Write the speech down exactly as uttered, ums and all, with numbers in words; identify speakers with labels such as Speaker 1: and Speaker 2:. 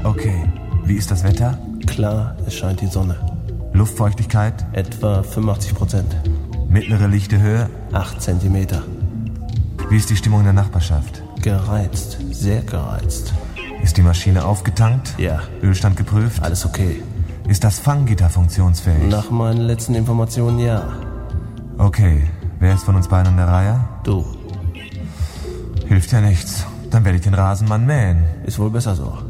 Speaker 1: Okay. Wie ist das Wetter?
Speaker 2: Klar, es scheint die Sonne.
Speaker 1: Luftfeuchtigkeit?
Speaker 2: Etwa fünfundachtzig Prozent.
Speaker 1: Mittlere lichte Höhe?
Speaker 2: acht Zentimeter.
Speaker 1: Wie ist die Stimmung in der Nachbarschaft?
Speaker 2: Gereizt. Sehr gereizt.
Speaker 1: Ist die Maschine aufgetankt?
Speaker 2: Ja.
Speaker 1: Ölstand geprüft?
Speaker 2: Alles okay.
Speaker 1: Ist das Fanggitter funktionsfähig?
Speaker 2: Nach meinen letzten Informationen ja.
Speaker 1: Okay. Wer ist von uns beiden an der Reihe?
Speaker 2: Du.
Speaker 1: Hilft ja nichts. Dann werde ich den Rasenmann mähen.
Speaker 2: Ist wohl besser so.